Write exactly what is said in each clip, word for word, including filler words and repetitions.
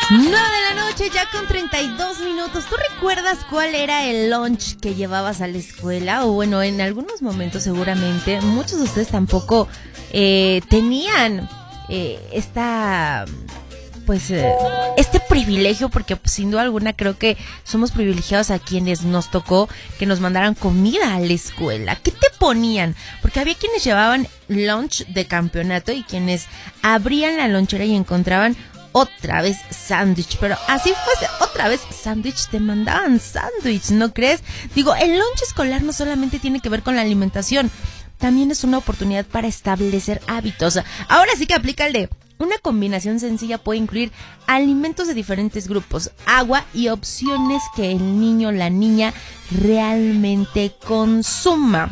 nueve de la noche, ya con treinta y dos minutos. ¿Tú recuerdas cuál era el lunch que llevabas a la escuela? O bueno, en algunos momentos seguramente muchos de ustedes tampoco eh, tenían eh, esta... pues eh, este privilegio, porque pues, sin duda alguna creo que somos privilegiados a quienes nos tocó que nos mandaran comida a la escuela. ¿Qué te ponían? Porque había quienes llevaban lunch de campeonato y quienes abrían la lonchera y encontraban otra vez sándwich, pero así fuese, otra vez sándwich, te mandaban sándwich, ¿no crees? Digo, el lunch escolar no solamente tiene que ver con la alimentación, también es una oportunidad para establecer hábitos. Ahora sí que aplica el de una combinación sencilla puede incluir alimentos de diferentes grupos, agua y opciones que el niño o la niña realmente consuma.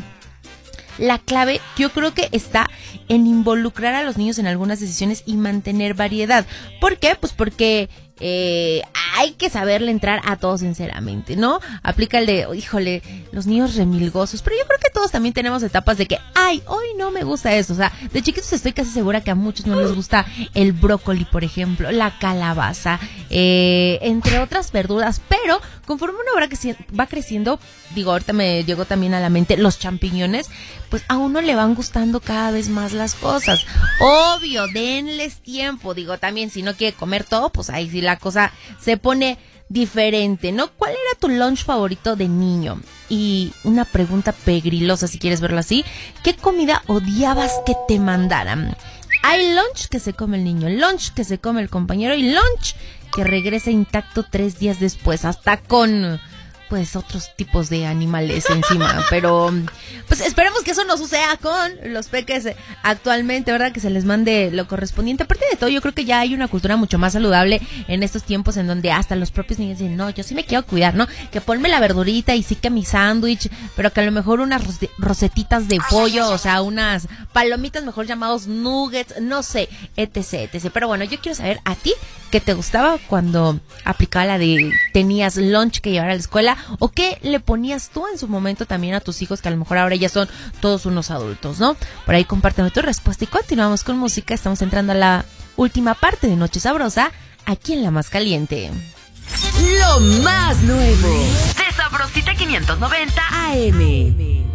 La clave yo creo que está en involucrar a los niños en algunas decisiones y mantener variedad. ¿Por qué? Pues porque eh, hay que saberle entrar a todos sinceramente, ¿no? Aplica el de, híjole, los niños remilgosos, pero yo creo que todos también tenemos etapas de que, ay, hoy no me gusta eso. O sea, de chiquitos estoy casi segura que a muchos no les gusta el brócoli, por ejemplo, la calabaza, eh, entre otras verduras, pero conforme uno va creciendo, va creciendo, digo, ahorita me llegó también a la mente los champiñones, pues a uno le van gustando cada vez más las cosas. Obvio, denles tiempo, digo, también si no quiere comer todo, pues ahí sí la cosa se pone diferente, ¿no? ¿Cuál era tu lunch favorito de niño? Y una pregunta pegrilosa, si quieres verlo así, ¿qué comida odiabas que te mandaran? Hay lunch que se come el niño, lunch que se come el compañero y lunch que regresa intacto tres días después, hasta con... pues otros tipos de animales encima, pero pues esperemos que eso no suceda con los peques actualmente, ¿verdad? Que se les mande lo correspondiente. Aparte de todo, yo creo que ya hay una cultura mucho más saludable en estos tiempos en donde hasta los propios niños dicen, no, yo sí me quiero cuidar, ¿no? Que ponme la verdurita y sí que mi sándwich, pero que a lo mejor unas rosetitas de pollo, o sea, unas palomitas mejor llamados nuggets, no sé, etc, etc. Pero bueno, yo quiero saber a ti qué te gustaba cuando aplicaba la de tenías lunch que llevar a la escuela, o qué le ponías tú en su momento también a tus hijos que a lo mejor ahora ya son todos unos adultos, ¿no? Por ahí compárteme tu respuesta y continuamos con música. Estamos entrando a la última parte de Noche Sabrosa aquí en La Más Caliente. Lo más nuevo de Sabrosita quinientos noventa A M.